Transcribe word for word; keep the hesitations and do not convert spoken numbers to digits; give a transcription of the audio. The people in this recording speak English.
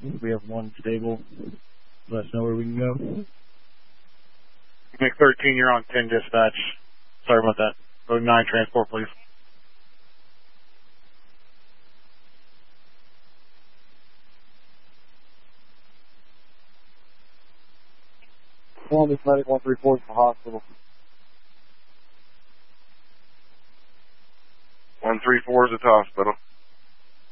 We have one stable. Let us know where we can go. Nick thirteen, you're on ten dispatch. Sorry about that. Go nine transport, please. Columbus Medic one three four to the hospital. one three four is at the hospital.